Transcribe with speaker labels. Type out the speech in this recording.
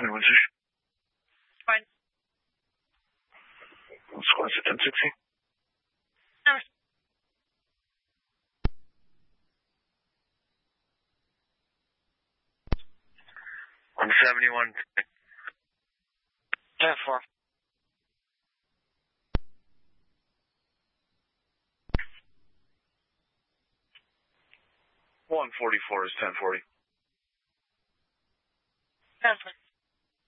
Speaker 1: 21 position.
Speaker 2: Fine.
Speaker 1: Squad's at 1060.
Speaker 2: No.
Speaker 1: 171.
Speaker 3: 10-4.
Speaker 1: 144 is 1040.
Speaker 2: 10-4.